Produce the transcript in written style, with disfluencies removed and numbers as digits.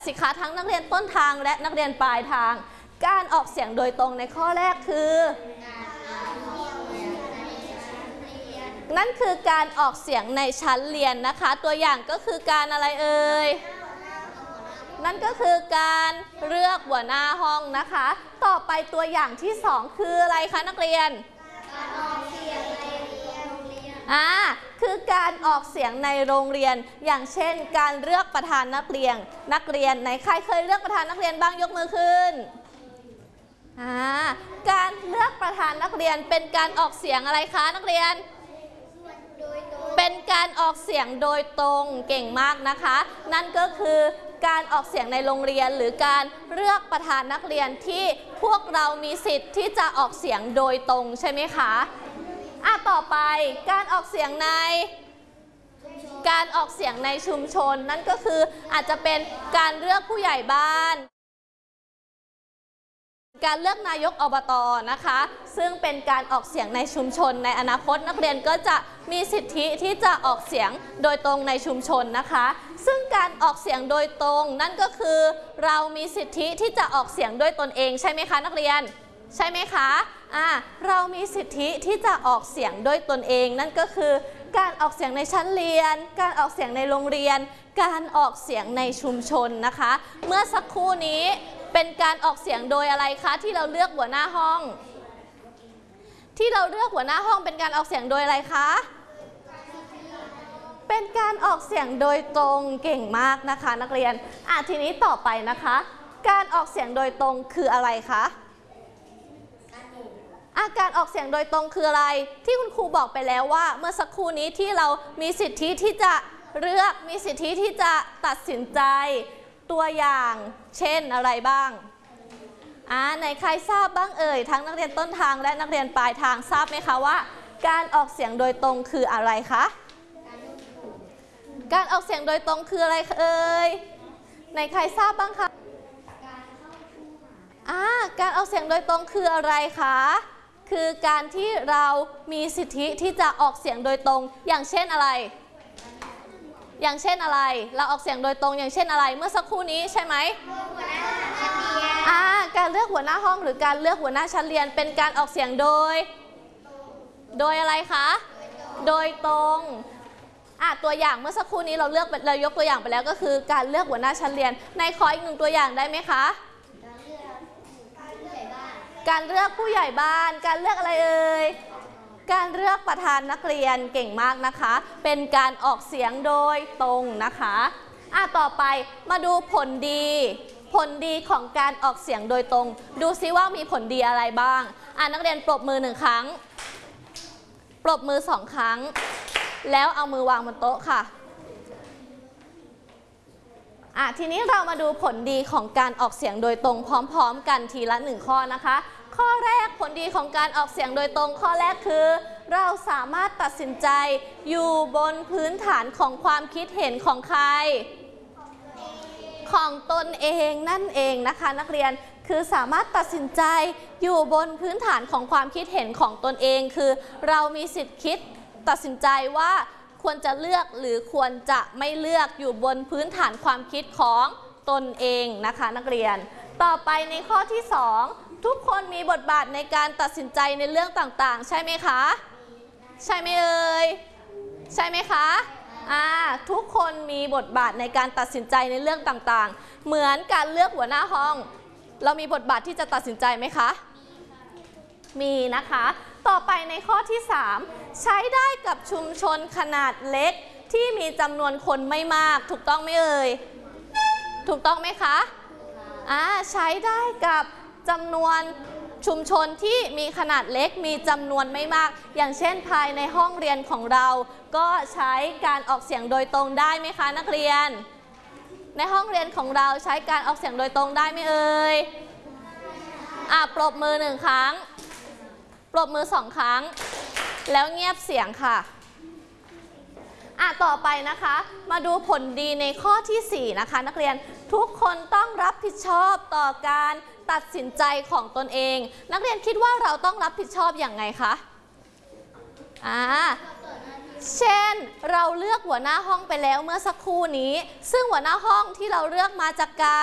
สิคะทั้งนักเรียนต้นทางและนักเรียนปลายทางการออกเสียงโดยตรงในข้อแรกคือนั่นคือการออกเสียงในชั้นเรียนนะคะตัวอย่างก็คือการอะไรเอ่ยนั่นก็คือการเลือกหัวหน้าห้องนะคะต่อไปตัวอย่างที่สองคืออะไรคะนักเรียนการออกเสียงในโรงเรียนคือการออกเสียงในโรงเรียนอย่างเช่นการเลือกประธานนักเรียนไหนใครเคยเลือกประธานนักเรียนบ้างยกมือขึ้นการเลือกประธานนักเรียนเป็นการออกเสียงอะไรคะนักเรียนเป็นการออกเสียงโดยตรงเก่งมากนะคะนั่นก็คือการออกเสียงในโรงเรียนหรือการเลือกประธานนักเรียนที่พวกเรามีสิทธิ์ที่จะออกเสียงโดยตรงใช่ไหมคะต่อไปการออกเสียงในชุมชนนั่นก็คืออาจจะเป็นการเลือกผู้ใหญ่บ้านการเลือกนายกอบต.นะคะซึ่งเป็นการออกเสียงในชุมชนในอนาคตนักเรียนก็จะมีสิทธิที่จะออกเสียงโดยตรงในชุมชนนะคะซึ่งการออกเสียงโดยตรงนั่นก็คือเรามีสิทธิที่จะออกเสียงด้วยตนเองใช่ไหมคะนักเรียนใช่ไหมคะเรามีสิทธิที่จะออกเสียงด้วยตนเองนั่นก็คือการออกเสียงในชั้นเรียนการออกเสียงในโรงเรียนการออกเสียงในชุมชนนะคะเมื่อสักครู่นี้เป็นการออกเสียงโดยอะไรคะที่เราเลือกหัวหน้าห้องเป็นการออกเสียงโดยอะไรคะเป็นการออกเสียงโดยตรงเก่งมากนะคะนักเรียนทีนี้ต่อไปนะคะการออกเสียงโดยตรงคืออะไรคะการออกเสียงโดยตรงคืออะไรที่คุณครูบอกไปแล้วว่าเมื่อสักครู่นี้ที่เรามีสิทธิที่จะเลือกมีสิทธิที่จะตัดสินใจตัวอย่างเช่นอะไรบ้างไหนใครทราบบ้างเอ่ยทั้งนักเรียนต้นทางและนักเรียนปลายทางทราบไหมคะว่าการออกเสียงโดยตรงคืออะไรคะการออกเสียงโดยตรงคืออะไรเอ่ยไหนใครทราบบ้างคะการออกเสียงโดยตรงคืออะไรคะคือการที่เรามีสิทธิที่จะออกเสียงโดยตรงอย่างเช่นอะไรเราออกเสียงโดยตรงอย่างเช่นอะไรเมื่อสักครู่นี้ใช่ไหมการเลือกหัวหน้าห้องหรือการเลือกหัวหน้าชั้นเรียนเป็นการออกเสียงโดยอะไรคะโดยตรงตัวอย่างเมื่อสักครู่นี้เรายกตัวอย่างไปแล้วก็คือการเลือกหัวหน้าชั้นเรียนในขออีกหนึ่งตัวอย่างได้ไหมคะการเลือกผู้ใหญ่บ้านการเลือกอะไรเอ่ยการเลือกประธานนักเรียนเก่งมากนะคะเป็นการออกเสียงโดยตรงนะคะต่อไปมาดูผลดีของการออกเสียงโดยตรงดูซิว่ามีผลดีอะไรบ้างนักเรียนปรบมือ1ครั้งปรบมือ2ครั้งแล้วเอามือวางบนโต๊ะค่ะทีนี้เรามาดูผลดีของการออกเสียงโดยตรงพร้อมๆกันทีละ1ข้อนะคะข้อแรกผลดีของการออกเสียงโดยตรงข้อแรกคือเราสามารถตัดสินใจอยู่บนพื้นฐานของความคิดเห็นของใครของตนเองนั่นเองนะคะนักเรียนคือสามารถตัดสินใจอยู่บนพื้นฐานของความคิดเห็นของตนเองคือเรามีสิทธิ์คิดตัดสินใจว่าควรจะเลือกหรือควรจะไม่เลือกอยู่บนพื้นฐานความคิดของตนเองนะคะนักเรียนต่อไปในข้อที่2ทุกคนมีบทบาทในการตัดสินใจในเรื่องต่างๆใช่ไหมคะใช่ไหมเอ่ยใช่ไหมคะทุกคนมีบทบาทในการตัดสินใจในเรื่องต่างๆเหมือนการเลือกหัวหน้าห้องเรามีบทบาทที่จะตัดสินใจไหมคะมีนะคะต่อไปในข้อที่3ใช้ได้กับชุมชนขนาดเล็กที่มีจำนวนคนไม่มากถูกต้องไหมเอ่ยถูกต้องไหมคะใช้ได้กับจำนวนชุมชนที่มีขนาดเล็กมีจำนวนไม่มากอย่างเช่นภายในห้องเรียนของเราก็ใช้การออกเสียงโดยตรงได้ไหมคะนักเรียนในห้องเรียนของเราใช้การออกเสียงโดยตรงได้ไหมเอ่ยปรบมือ1ครั้งปรบมือ2ครั้งแล้วเงียบเสียงค่ะต่อไปนะคะมาดูผลดีในข้อที่4นะคะนักเรียนทุกคนต้องรับผิดชอบต่อการตัดสินใจของตนเองนักเรียนคิดว่าเราต้องรับผิดชอบอย่างไงคะเช่นเราเลือกหัวหน้าห้องไปแล้วเมื่อสักครู่นี้ซึ่งหัวหน้าห้องที่เราเลือกมาจากการ